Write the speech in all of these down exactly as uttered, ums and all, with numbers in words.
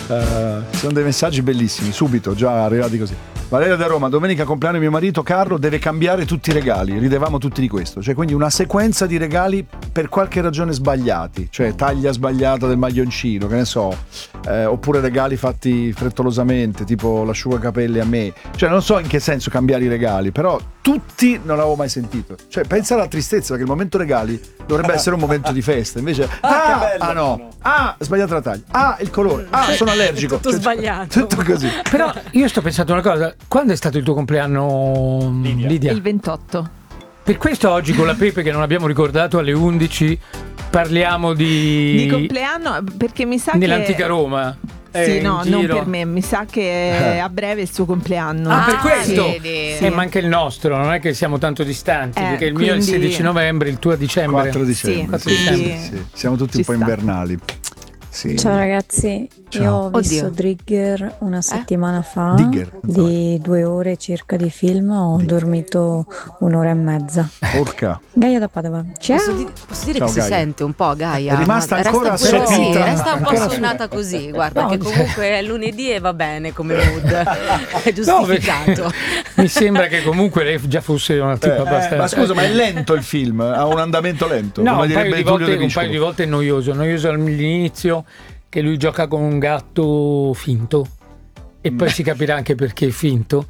ci sono dei messaggi bellissimi, subito, già arrivati così. Valeria da Roma, domenica compleanno di mio marito Carlo, deve cambiare tutti i regali, ridevamo tutti di questo, cioè quindi una sequenza di regali per qualche ragione sbagliati, cioè taglia sbagliata del maglioncino, che ne so, eh, oppure regali fatti frettolosamente, tipo l'asciugacapelli a me, cioè non so in che senso cambiare i regali, però tutti non l'avevo mai sentito, cioè pensa alla tristezza, perché il momento regali dovrebbe essere un momento di festa, invece ah, ah, ah no, ah sbagliata la taglia, ah il colore, ah sono allergico, tutto cioè, sbagliato, tutto così. Però io sto pensando una cosa, quando è stato il tuo compleanno, Lidia? Lidia? Il ventotto. Per questo oggi con la Pepe, che non abbiamo ricordato, alle undici parliamo di di compleanno, perché mi sa nell'antica che Roma. Sì, no, non per me, mi sa che a breve è il suo compleanno. Ah, per questo? Sì, sì. Eh, ma anche il nostro, non è che siamo tanto distanti, eh, perché il quindi... mio è il sedici novembre, il tuo è a dicembre. quattro dicembre. Sì, sì, quindi... sì, sì. Siamo tutti Ci un po' sta. invernali. Sì. Ciao ragazzi, Ciao. io ho visto Oddio. Drigger una settimana fa, Digger. di due ore circa di film, ho dormito un'ora e mezza. Porca. Gaia da Padova, ciao! Posso, di- posso dire Ciao, che si Gaia. sente un po' Gaia? È rimasta Resta ancora un po'- sì, seduta. resta un po' Ancora suonata così, guarda, No, che comunque è lunedì e va bene come mood, è giustificato. No, mi sembra che comunque lei già fosse una tipa Eh, abbastanza. ma scusa, ma è lento il film? Ha un andamento lento? No, come un paio, direbbe di Giulio volte, De un paio di Vescovo. volte è noioso, noioso all'inizio, che lui gioca con un gatto finto e poi si capirà anche perché è finto,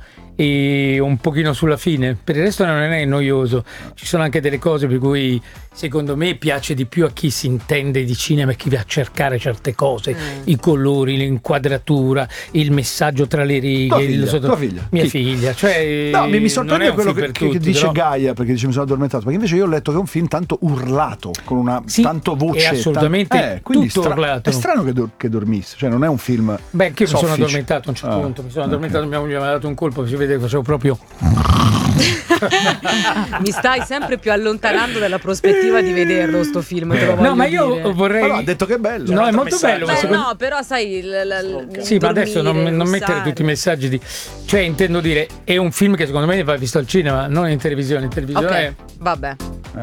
e un pochino sulla fine. Per il resto non è noioso, ci sono anche delle cose per cui secondo me piace di più a chi si intende di cinema e chi va a cercare certe cose, mm. i colori, l'inquadratura, il messaggio tra le righe. Tua figlia, il sotto... tua figlia. Mia Chi? figlia, cioè No, mi, mi non è sorprende un quello film che, per che tutti, dice però... Gaia, perché dice mi sono addormentato, perché invece io ho letto che è un film tanto urlato, con una Sì, tanto voce, è assolutamente tan- eh, quindi tutto stra- urlato. È strano che, do- che dormisse, cioè non è un film. Beh, anche io mi sono soffice. addormentato a un certo Ah, punto, mi sono ok. addormentato, mia moglie mi ha dato un colpo, si vede che facevo proprio... Mi stai sempre più allontanando dalla prospettiva di vederlo sto film, te lo voglio No, ma io dire. vorrei... Allora, ha detto che è bello. No, è molto bello, ma Beh, secondo... no, però sai il, il, il Sì, ma adesso non, dormire, non mettere russare. tutti i messaggi di... Cioè, intendo dire, è un film che secondo me va visto al cinema, non in televisione. In televisione Ok, vabbè.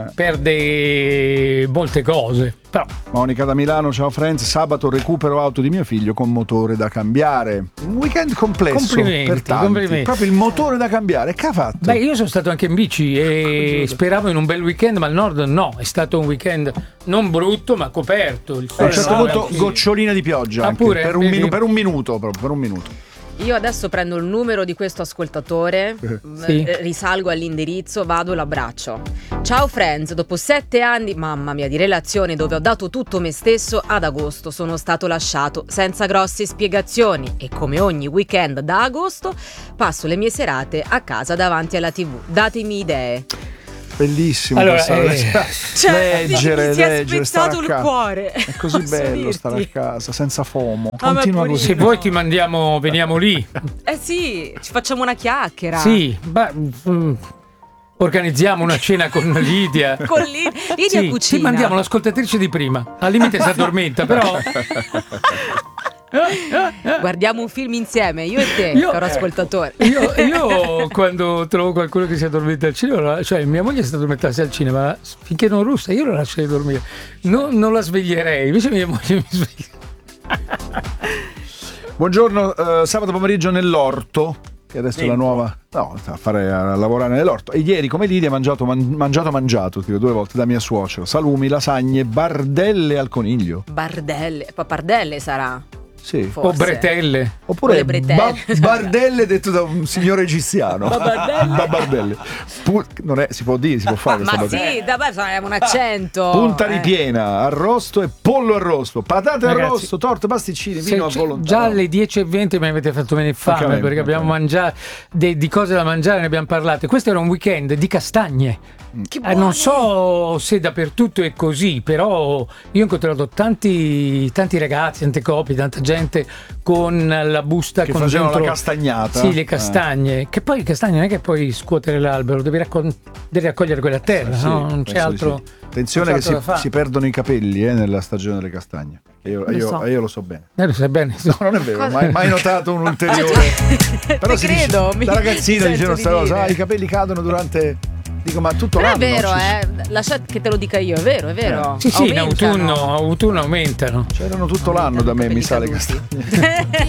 perde molte cose, però... Monica da Milano, ciao Friends, sabato recupero auto di mio figlio con motore da cambiare. Un weekend complesso Complimenti, per tanti. complimenti. Proprio il motore da cambiare, che ha fatto? Beh, io sono stato anche in bici e speravo in un bel weekend, ma al nord no, è stato un weekend non brutto ma coperto. Il A sole un certo no, punto anche- gocciolina di pioggia Ah, anche, pure? per, un Vedi? minu- per un minuto proprio, per un minuto. Io adesso prendo il numero di questo ascoltatore, Sì. eh, risalgo all'indirizzo, vado, l'abbraccio. Ciao Friends, dopo sette anni, mamma mia, di relazione dove ho dato tutto me stesso, ad agosto sono stato lasciato senza grosse spiegazioni e come ogni weekend da agosto passo le mie serate a casa davanti alla tivù. Datemi idee. Bellissimo Allora, passare, eh, Cioè, leggere, mi si è leggere, spezzato stare il a casa. cuore. È così Posso bello dirti? stare a casa senza FOMO. Ah, ma Continua pure così. Se vuoi ti mandiamo, veniamo lì. Eh sì, ci facciamo una chiacchiera. Sì, ma... mm, organizziamo una cena con Lidia. Con Lid- Lidia Sì, cucina. ti mandiamo l'ascoltatrice di prima. Al limite si addormenta, però... Guardiamo un film insieme, io e te, Io- caro ascoltatore. Io, io quando trovo qualcuno che si addormenta al cinema, cioè mia moglie si addormentasse al cinema, finché non russa io la lascerei dormire, non, non la sveglierei, invece mia moglie mi sveglia. Buongiorno, eh, sabato pomeriggio nell'orto, che adesso è la nuova, no, a fare a lavorare nell'orto. E ieri come Lidia ha mangiato, man- mangiato, mangiato, scrivo due volte da mia suocero, salumi, lasagne, bardelle al coniglio. Bardelle, papardelle sarà. Sì. Forse. O bretelle. Oppure le bretelle. ba- bardelle detto da un signore egiziano. Babardelle. Babardelle. Pu- non è, si può dire, si può fare questa Ma battuta. sì, davvero abbiamo un accento. Punta eh. ripiena, arrosto e pollo arrosto, patate Ragazzi, arrosto, torte, pasticcini, Se vino a c- volontà. già alle dieci e venti mi avete fatto venire fame Anche a me, perché anche abbiamo a me. mangiato de- di cose da mangiare, ne abbiamo parlato. Questo era un weekend di castagne. Che Eh, buone. non so se dappertutto è così, però io ho incontrato tanti, tanti ragazzi, tante coppie, tanta gente con la busta Che con facevano dentro- la castagnata. Sì, le castagne. Che poi le castagne non è che puoi scuotere l'albero, devi, raccog- devi raccogliere quelle a terra, Sì, no? Non c'è penso di altro. sì. Attenzione non che c'è si, altro da fare. si perdono i capelli eh, nella stagione delle castagne. Io Lo io- so. io lo so bene. Eh, lo sai bene. No, non è vero, Cosa? mai, mai notato un ulteriore. Però Te si credo, dice, mi- da ragazzino mi dicevano sento sta di cosa, dire. ah, i capelli cadono durante Dico, ma tutto Però l'anno. è vero, ci- eh. Lascia che te lo dica io, è vero, è vero. Sì, sì, in Aumentano. autunno, autunno aumentano. C'erano tutto l'anno da me, mi sa, le Aumentano i castagne. caduti.